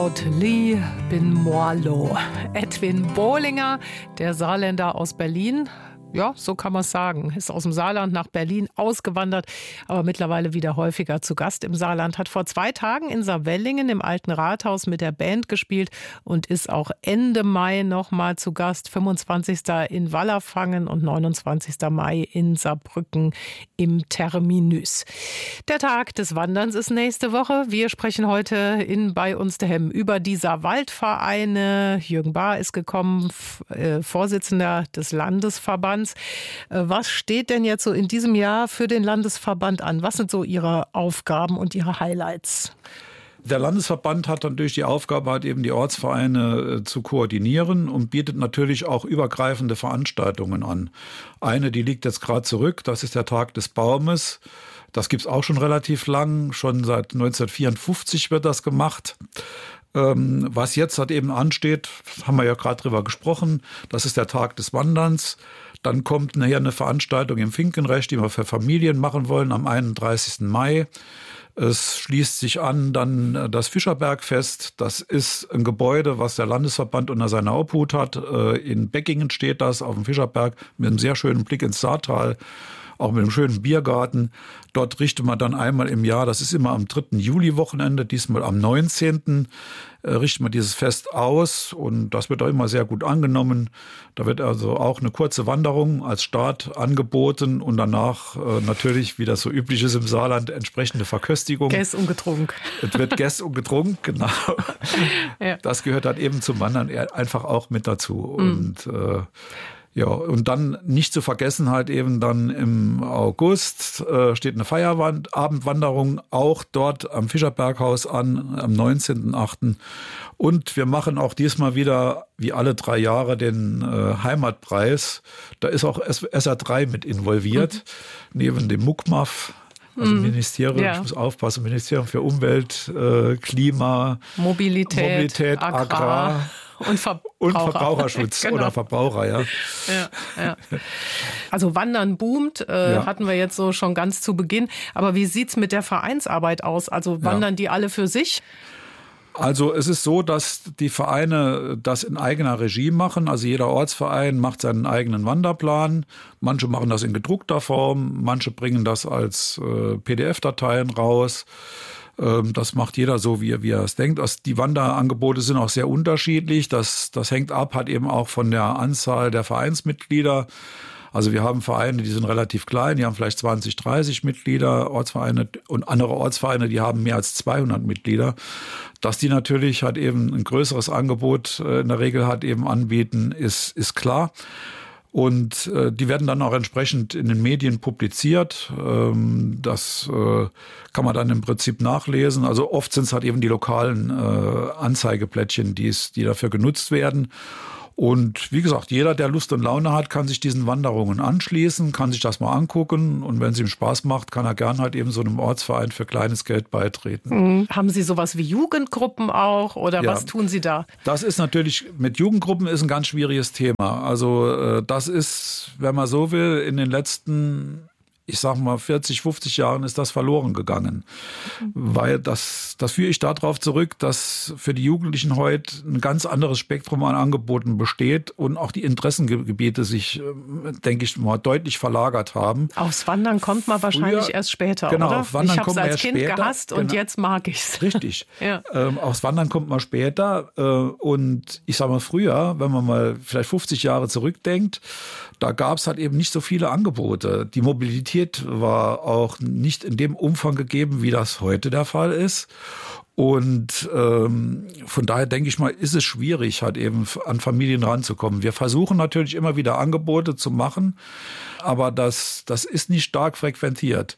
Lee bin Morlo. Edwin Bohlinger, der Saarländer aus Berlin. Ja, so kann man es sagen. Ist aus dem Saarland nach Berlin ausgewandert, aber mittlerweile wieder häufiger zu Gast im Saarland. Hat vor 2 Tagen in Saarwellingen im Alten Rathaus mit der Band gespielt und ist auch Ende Mai nochmal zu Gast. 25. in Wallerfangen und 29. Mai in Saarbrücken im Terminus. Der Tag des Wanderns ist nächste Woche. Wir sprechen heute in Bei uns daheim über die Saarwaldvereine. Jürgen Bahr ist gekommen, Vorsitzender des Landesverbands. Was steht denn jetzt so in diesem Jahr für den Landesverband an? Was sind so Ihre Aufgaben und Ihre Highlights? Der Landesverband hat natürlich die Aufgabe, halt eben die Ortsvereine zu koordinieren und bietet natürlich auch übergreifende Veranstaltungen an. Eine, die liegt jetzt gerade zurück, das ist der Tag des Baumes. Das gibt's auch schon relativ lang, schon seit 1954 wird das gemacht. Was jetzt halt eben ansteht, haben wir ja gerade drüber gesprochen, das ist der Tag des Wanderns. Dann kommt nachher eine Veranstaltung im Finkenrecht, die wir für Familien machen wollen, am 31. Mai. Es schließt sich an dann das Fischerbergfest. Das ist ein Gebäude, was der Landesverband unter seiner Obhut hat. In Beckingen steht das auf dem Fischerberg mit einem sehr schönen Blick ins Saartal, auch mit einem schönen Biergarten. Dort richtet man dann einmal im Jahr, das ist immer am 3. Juli-Wochenende, diesmal am 19. Richtet man dieses Fest aus und das wird auch immer sehr gut angenommen. Da wird also auch eine kurze Wanderung als Start angeboten und danach natürlich, wie das so üblich ist im Saarland, entsprechende Verköstigung. Gäss und getrunken. Es wird Gäss und getrunken, genau. Ja. Das gehört dann eben zum Wandern einfach auch mit dazu. Und ja, und dann nicht zu vergessen halt eben dann im August steht eine Feierabendwanderung auch dort am Fischerberghaus an, am 19.8. Und wir machen auch diesmal wieder, wie alle 3 Jahre, den Heimatpreis. Da ist auch SR3 mit involviert, neben dem MUKMAF. Also Ministerium, ja. Ich muss aufpassen, Ministerium für Umwelt, Klima, Mobilität, Agrar. Und Verbraucherschutz genau. Oder Verbraucher, ja. Ja. Also Wandern boomt, hatten wir jetzt so schon ganz zu Beginn. Aber wie sieht's mit der Vereinsarbeit aus? Also wandern die alle für sich? Also es ist so, dass die Vereine das in eigener Regie machen. Also jeder Ortsverein macht seinen eigenen Wanderplan. Manche machen das in gedruckter Form, manche bringen das als PDF-Dateien raus. Das macht jeder so, wie er es denkt. Die Wanderangebote sind auch sehr unterschiedlich. Das hängt ab, halt eben auch von der Anzahl der Vereinsmitglieder. Also wir haben Vereine, die sind relativ klein, die haben vielleicht 20, 30 Mitglieder, Ortsvereine und andere Ortsvereine, die haben mehr als 200 Mitglieder. Dass die natürlich halt eben ein größeres Angebot in der Regel halt eben anbieten, ist klar. Und die werden dann auch entsprechend in den Medien publiziert. Das kann man dann im Prinzip nachlesen. Also oft sind es halt eben die lokalen Anzeigeplättchen, die dafür genutzt werden. Und wie gesagt, jeder, der Lust und Laune hat, kann sich diesen Wanderungen anschließen, kann sich das mal angucken. Und wenn es ihm Spaß macht, kann er gern halt eben so einem Ortsverein für kleines Geld beitreten. Haben Sie sowas wie Jugendgruppen auch oder was tun Sie da? Das ist natürlich, mit Jugendgruppen ist ein ganz schwieriges Thema. Also das ist, wenn man so will, in den letzten, ich sag mal 40, 50 Jahren ist das verloren gegangen. Weil das führe ich darauf zurück, dass für die Jugendlichen heute ein ganz anderes Spektrum an Angeboten besteht und auch die Interessengebiete sich, denke ich mal, deutlich verlagert haben. Aufs Wandern kommt man wahrscheinlich erst später, genau, oder? Aufs Wandern ich habe es als Kind später gehasst und jetzt mag ich es. Richtig. Aufs Wandern kommt man später. Und ich sage mal früher, wenn man mal vielleicht 50 Jahre zurückdenkt, da gab es halt eben nicht so viele Angebote. Die Mobilität war auch nicht in dem Umfang gegeben, wie das heute der Fall ist. Und von daher denke ich mal, ist es schwierig, halt eben an Familien ranzukommen. Wir versuchen natürlich immer wieder Angebote zu machen, aber das ist nicht stark frequentiert.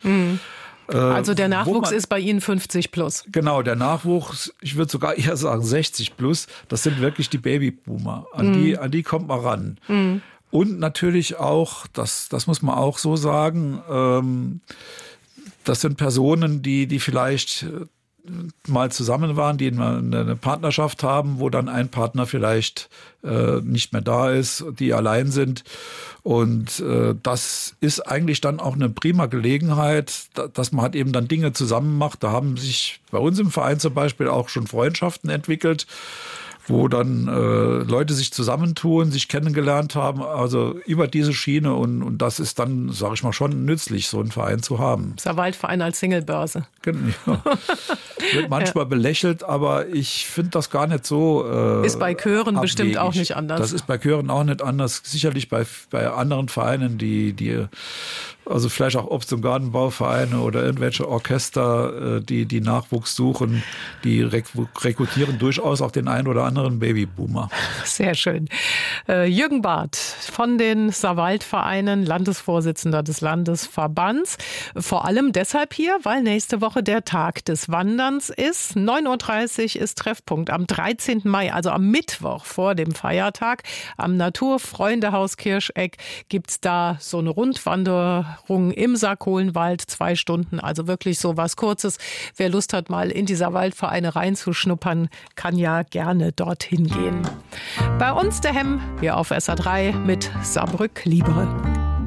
Also der Nachwuchs ist bei Ihnen 50 plus. Genau, der Nachwuchs, ich würde sogar eher sagen 60 plus, das sind wirklich die Babyboomer. An die kommt man ran. Und natürlich auch, das muss man auch so sagen, das sind Personen, die vielleicht mal zusammen waren, die eine Partnerschaft haben, wo dann ein Partner vielleicht nicht mehr da ist, die allein sind. Und das ist eigentlich dann auch eine prima Gelegenheit, dass man halt eben dann Dinge zusammen macht. Da haben sich bei uns im Verein zum Beispiel auch schon Freundschaften entwickelt, wo dann Leute sich zusammentun, sich kennengelernt haben, also über diese Schiene. Und das ist dann, sage ich mal, schon nützlich, so einen Verein zu haben. Der Waldverein als Singlebörse. Ja. Wird manchmal belächelt, aber ich finde das gar nicht so ist bei Chören abwegig. Bestimmt auch nicht anders. Das ist bei Chören auch nicht anders. Sicherlich bei anderen Vereinen, die also vielleicht auch Obst- und Gartenbauvereine oder irgendwelche Orchester, die Nachwuchs suchen, die rekrutieren durchaus auch den einen oder anderen Babyboomer. Sehr schön. Jürgen Barth von den Saarwaldvereinen, Landesvorsitzender des Landesverbands. Vor allem deshalb hier, weil nächste Woche der Tag des Wanderns ist. 9.30 Uhr ist Treffpunkt am 13. Mai, also am Mittwoch vor dem Feiertag. Am Naturfreundehaus Kirscheck gibt's da so eine Rundwanderung im Saarkohlenwald, 2 Stunden, also wirklich so was Kurzes. Wer Lust hat, mal in die Saarwaldvereine reinzuschnuppern, kann ja gerne dorthin gehen. Bei uns der Hemm hier auf SA3 mit Saarbrück-Liebere.